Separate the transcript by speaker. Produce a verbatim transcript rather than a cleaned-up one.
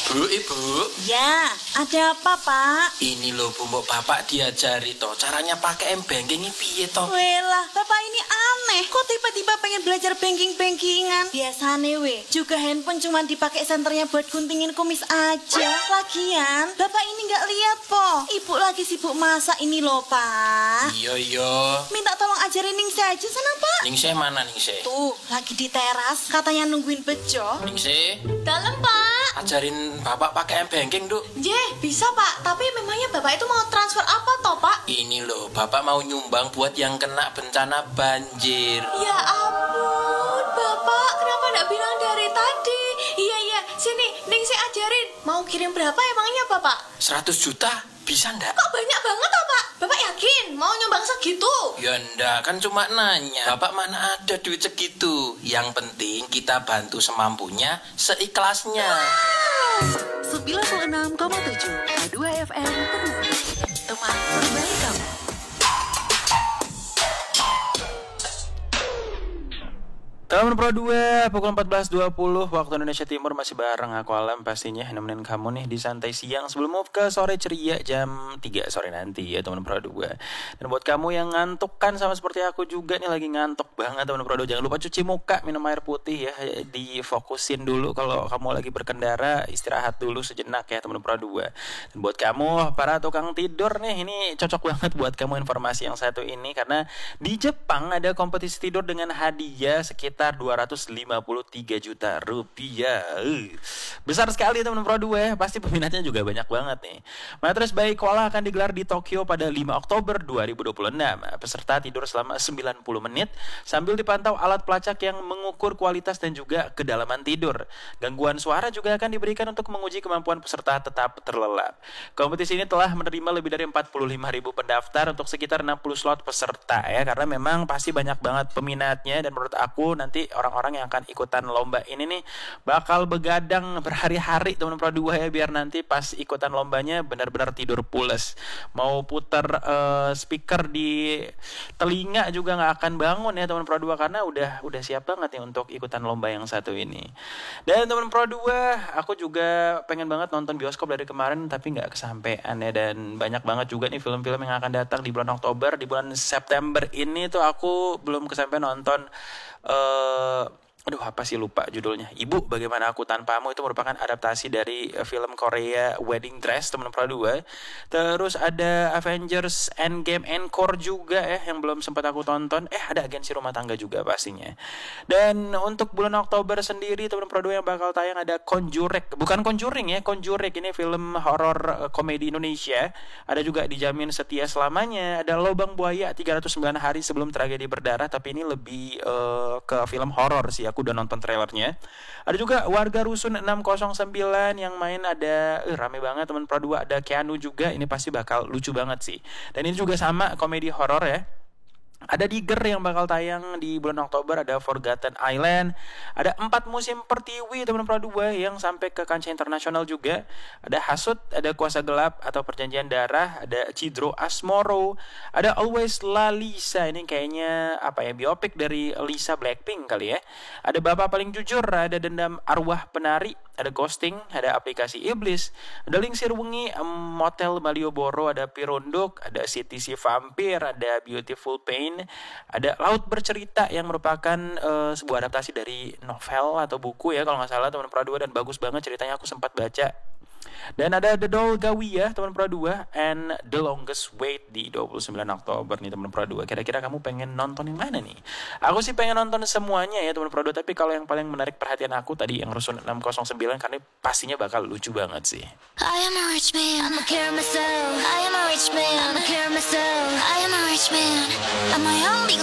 Speaker 1: Bu, Ibu.
Speaker 2: Ya, ada apa, Pak?
Speaker 1: Ini loh Bu, mbok Bapak diajari toh caranya pakai m-banking ini piye toh?
Speaker 2: Welah, Bapak ini aneh. Kok tiba-tiba pengen belajar banking-bankingan? Biasane we, juga handphone cuma dipakai senternya buat guntingin kumis aja. Lagian, Bapak ini nggak lihat po. Ibu lagi sibuk masak ini loh, Pak.
Speaker 1: Iya, iya.
Speaker 2: Minta tolong ajarin Ningsih aja sana, Pak.
Speaker 1: Ningsih mana Ningsih?
Speaker 2: Tuh, lagi di teras, katanya nungguin bejo.
Speaker 1: Ningsih,
Speaker 3: Dalam, Pak.
Speaker 1: ajarin Bapak pakai m-banking, Duk.
Speaker 3: Jeh, bisa, Pak. Tapi memangnya Bapak itu mau transfer apa toh, Pak?
Speaker 1: Ini loh, Bapak mau nyumbang buat yang kena bencana banjir.
Speaker 3: Ya ampun, Bapak. Kenapa nggak bilang dari tadi? Iya, iya. Sini, Ningsih ajarin. Mau kirim berapa emangnya, Bapak?
Speaker 1: seratus juta? Bisa ndak?
Speaker 3: Kok banyak banget toh, Pak? Bapak yakin mau nyumbang segitu?
Speaker 1: Ya ndak, kan cuma nanya. Bapak mana ada duit segitu. Yang penting kita bantu semampunya, seikhlasnya.
Speaker 4: sembilan puluh enam koma tujuh dua F M Ternate, teman terbaik kamu.
Speaker 5: Teman Pro dua, pukul empat belas dua puluh waktu Indonesia Timur, masih bareng aku Alam pastinya nemenin kamu nih di Santai Siang sebelum move ke Sore Ceria jam tiga sore nanti ya teman Pro dua. Dan buat kamu yang ngantuk kan sama seperti aku juga nih, lagi ngantuk banget teman Pro dua, jangan lupa cuci muka, minum air putih ya, difokusin dulu kalau kamu lagi berkendara, istirahat dulu sejenak ya teman Pro dua. Dan buat kamu para tukang tidur nih, ini cocok banget buat kamu informasi yang satu ini, karena di Jepang ada kompetisi tidur dengan hadiah sekitar dua ratus lima puluh tiga juta rupiah. Uh, besar sekali teman Pro dua, pasti peminatnya juga banyak banget nih. Mattress by Koala akan digelar di Tokyo pada lima Oktober dua ribu dua puluh enam. Peserta tidur selama sembilan puluh menit sambil dipantau alat pelacak yang mengukur kualitas dan juga kedalaman tidur. Gangguan suara juga akan diberikan untuk menguji kemampuan peserta tetap terlelap. Kompetisi ini telah menerima lebih dari empat puluh lima ribu pendaftar untuk sekitar enam puluh slot peserta ya, karena memang pasti banyak banget peminatnya. Dan menurut aku nanti orang-orang yang akan ikutan lomba ini nih bakal begadang berhari-hari teman Pro dua ya, biar nanti pas ikutan lombanya benar-benar tidur pules. Mau puter uh, speaker di telinga juga nggak akan bangun ya teman Pro dua, karena udah udah siap banget nih untuk ikutan lomba yang satu ini. Dan teman Pro dua, aku juga pengen banget nonton bioskop dari kemarin tapi nggak kesampean ya, dan banyak banget juga nih film-film yang akan datang di bulan Oktober. Di bulan September ini tuh aku belum kesampean nonton Uh, aduh apa sih lupa judulnya, Ibu Bagaimana Aku Tanpamu. Itu merupakan adaptasi dari film Korea Wedding Dress teman Pro dua. Terus ada Avengers Endgame Encore juga ya, yang belum sempat aku tonton. Eh ada Agensi Rumah Tangga juga pastinya. Dan untuk bulan Oktober sendiri teman Pro dua yang bakal tayang ada Conjuring, bukan Conjuring ya, Conjuring ini film horor komedi Indonesia. Ada juga Dijamin Setia Selamanya, ada Lobang Buaya tiga ratus sembilan hari sebelum tragedi berdarah, tapi ini lebih uh, ke film horor sih. Aku udah nonton trailernya. Ada juga Warga Rusun enam nol sembilan yang main ada eh, rame banget teman Pro dua. Ada Keanu juga, ini pasti bakal lucu banget sih. Dan ini juga sama komedi horor ya. Ada Digger yang bakal tayang di bulan Oktober, ada Forgotten Island, ada Empat Musim Pertiwi teman Pro dua yang sampai ke kancah internasional juga. Ada Hasut, ada Kuasa Gelap atau Perjanjian Darah, ada Cidro Asmoro, ada Always La Lisa, ini kayaknya apa ya, biopik dari Lisa Blackpink kali ya. Ada Bapak Paling Jujur, ada Dendam Arwah Penari, ada Ghosting, ada Aplikasi Iblis, ada Lingsir Wengi, Motel Malioboro, ada Pirunduk, ada City Si Vampir, ada Beautiful Pain, ada Laut Bercerita yang merupakan uh, sebuah adaptasi dari novel atau buku ya kalau nggak salah teman Pro dua, dan bagus banget ceritanya, aku sempat baca. Dan ada The Doll Gawiyah teman Pro dua and The Longest Wait di dua puluh sembilan Oktober nih teman Pro dua. Kira-kira kamu pengen nonton yang mana nih? Aku sih pengen nonton semuanya ya teman Pro dua, tapi kalau yang paling menarik perhatian aku tadi yang Rusun enam nol sembilan, karena pastinya bakal lucu banget sih.
Speaker 6: I am a rich man, I'ma care myself. I am a rich man, I'ma care myself. I am a rich man, I'm my only